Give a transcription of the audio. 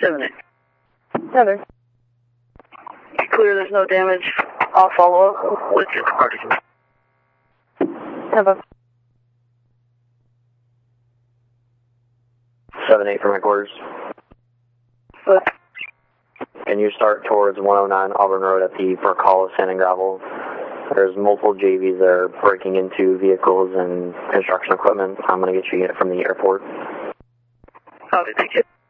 7-8. Heather. Clear, there's no damage. I'll follow up with your party. Heather. 7-8 from headquarters. But Can you start towards 109 Auburn Road at the Burke Hall of Sand and Gravel? There's multiple JVs that are breaking into vehicles and construction equipment. I'm going to get you a unit from the airport. copy, thank you.